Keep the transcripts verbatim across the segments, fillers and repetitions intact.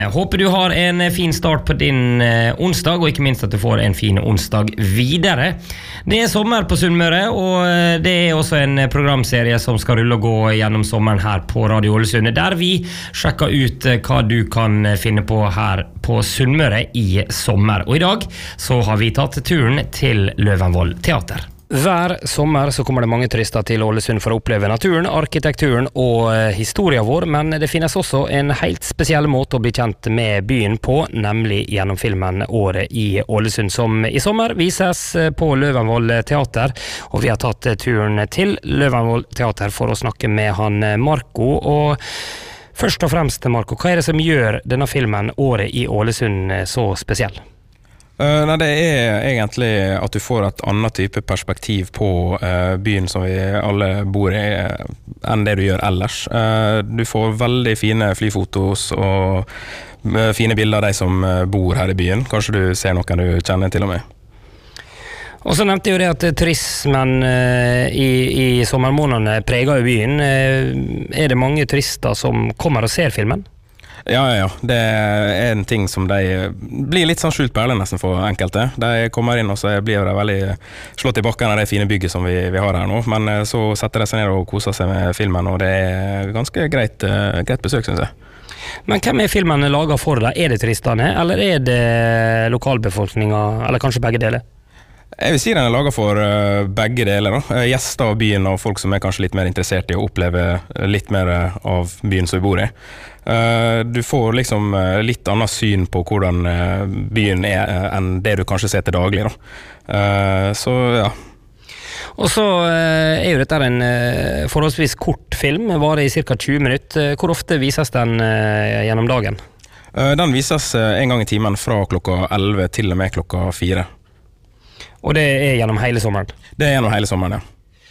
Jeg håper du har en fin start på din eh, onsdag, og ikke minst at du får en fin onsdag videre. Det er sommer på Sunnmøre, og det er også en programserie som skal rulle og gå gjennom sommeren her på Radio Ålesund, der vi sjekker ut hva du kan finne på her på Sunnmøre i sommer. Og i dag så har vi tatt turen til Løvenvoll Teater. Hver sommer så kommer det mange turister til Ålesund for å oppleve naturen, arkitekturen og historien vår, men det finnes også en helt spesiell måte å bli kjent med byen på, nemlig gjennom filmen Året i Ålesund, som i sommer vises på Løvenvoll Teater, og vi har tatt turen til Løvenvoll Teater for å snakke med han Marco. Og først og fremst, Marco, hva er det som gjør denne filmen Året i Ålesund så spesiell? Uh, nei, det er egentlig at du får et annet type perspektiv på uh, byen som vi alle bor i, uh, enn det du gjør ellers. Uh, du får veldig fine flyfotos og uh, fine bilder av de som uh, bor her i byen. Kanskje du ser noen du kjenner til og med. Og så nevnte jeg jo det at turismen uh, i, i sommermånedene preger jo byen. Uh, er det mange turister som kommer og ser filmen? Ja, ja, ja. Det er en ting som de blir litt sånn skjult perle nesten for enkelte. De kommer inn og så blir de veldig slått i bakken av det fine bygget som vi, vi har her nå. Men så setter de seg ned og koser seg med filmen, og det er ganske greit, greit besøk, synes jeg. Men hvem er filmen laget for deg? Er det turistene, eller er det lokalbefolkningen, eller kanskje begge deler? Jeg vil si den er laget for uh, begge deler. Da. Uh, gjester av byen og folk som er kanskje litt mer interessert i å oppleve litt mer uh, av byen som vi bor i. Uh, du får liksom uh, litt annet syn på hvordan uh, byen er uh, enn det du kanskje ser til daglig. Da. Uh, så ja. Og så uh, er jo dette en uh, forholdsvis kort film, varer i cirka tjue minutter. Hvor ofte vises den uh, gjennom dagen? Uh, den vises uh, en gang i timen fra klokka elleve til og med klokka fire. Og det er gjennom hele sommeren? Det er gjennom hele sommeren, ja.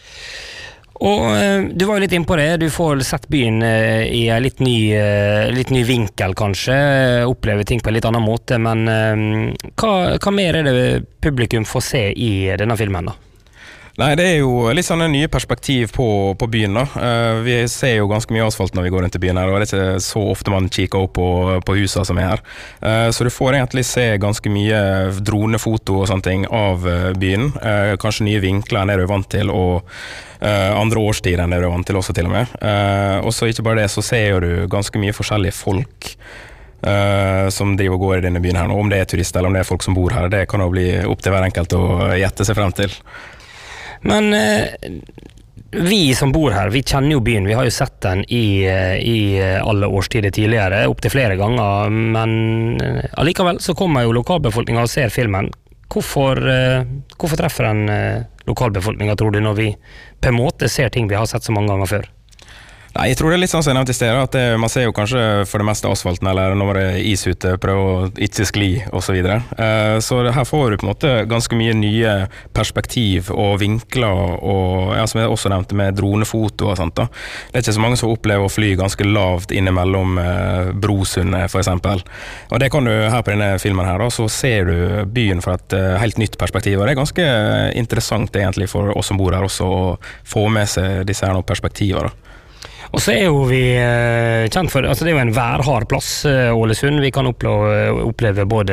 Og eh, du var jo litt inne på det, du får sett byen eh, i en litt ny, eh, litt ny vinkel kanskje, oppleve ting på en litt annen måte, men eh, hva, hva mer er det publikum får se i denne filmen da? Nei, det er jo litt sånn en nye perspektiv på, på byen da. Uh, vi ser jo ganske mye asfalt når vi går rundt i byen her, og det er ikke så ofte man kikker opp på, på husene som er her. Uh, så du får egentlig se ganske mye dronefoto og sånne ting av uh, byen. Uh, kanskje nye vinkler enn det du er vant til, og uh, andre årstider enn det du er vant til også til og med. Uh, og så ikke bare det, så ser du ganske mye forskjellige folk Uh, som driver og går i denne byen her nå. Om det er turister eller om det er folk som bor her, det kan jo bli opp til hver enkelt å gjette seg frem til. Men eh, vi som bor her, vi kjenner jo byen, vi har jo sett den i, i alle årstider tidligere, opp til flere ganger, men allikevel så kommer jo lokalbefolkningen og ser filmen. Hvorfor, eh, hvorfor treffer den eh, lokalbefolkningen, tror du, når vi på en måte ser ting vi har sett så mange ganger før? Nei, jeg tror det er litt sånn som jeg nevnte i stedet, at det, man ser jo kanskje for det meste asfalten, eller når det er is ute, prøve å ikke skli, og så videre. Uh, så her får du på en måte ganske mye nye perspektiv og vinkler, og ja, som jeg også nevnte med dronefoto og sånt da. Det er ikke så mange som opplever å fly ganske lavt innimellom uh, Brosundet, for eksempel. Og det kan du her på denne filmen her, da, så ser du byen fra et uh, helt nytt perspektiv, og det er ganske interessant egentlig for oss som bor her også, å få med seg disse her noen perspektiver da. Og så er jo vi eh, kjent for, altså det er jo en værhard plass, eh, Ålesund. Vi kan oppleve, oppleve både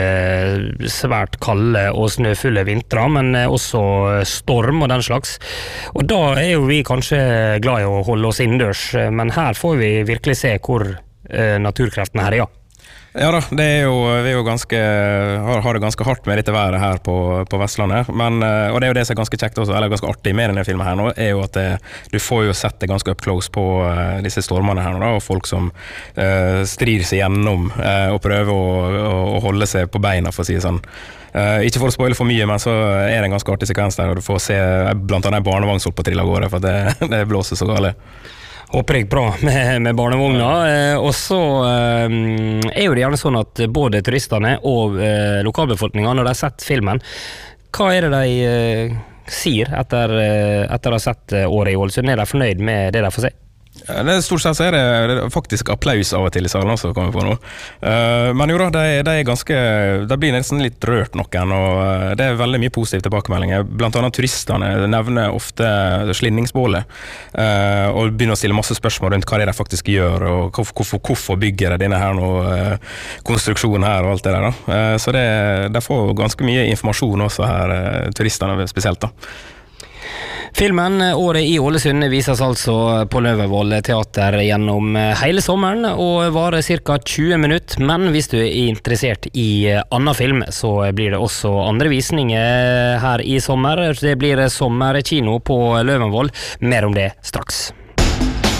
svært kalde og snøfulle vintre, men eh, også storm og den slags. Og da er jo vi kanskje glad i å holde oss innendørs, men her får vi virkelig se hvor eh, naturkreftene her er, ja. Ja da, det er jo, vi er jo ganske, har, har det ganske hardt med dette været her på, på Vestlandet, men, og det er jo det som er ganske kjekt også, eller ganske artig med denne filmen her nå, er jo at det, du får jo sett det ganske up close på uh, disse stormene her nå da, og folk som uh, strir seg gjennom uh, og prøver å, å, å holde seg på beina, for å si det sånn. Uh, ikke for å spoile for mye, men så er det en ganske artig sekvens der, og du får se blant annet en barnevognshold på trille av gårde, for det, det blåser så gale. Håper jeg bra med, med barnevogna, eh, og så eh, er jo det gjerne sånn at både turistene og eh, lokalbefolkningen, når de har sett filmen, hva er det de eh, sier etter, eh, etter å ha sett Året i Ålesund? Er de fornøyd med det de får se? Det er stort sett så er det, det er faktisk applaus av og til i salen også, kommer vi på nå. Uh, men jo da, det er, det er ganske, det blir nesten litt rørt noen, og uh, det er veldig mye positive tilbakemeldinger. Blant annet turistene nevner ofte slinningsbålet, uh, og begynner å stille masse spørsmål rundt hva det er de faktisk gjør, og hvorfor, hvorfor bygger de denne her nå, uh, konstruksjonen her og alt det der da. Uh, så det, de får ganske mye informasjon også her, uh, turistene spesielt da. Filmen Året i Ålesund vises altså på Løvenvoll teater gjennom hele sommeren og varer ca. tjue minutter, men hvis du er interessert i annen film, så blir det også andre visninger her i sommer. Det blir sommerkino på Løvenvoll. Mer om det straks.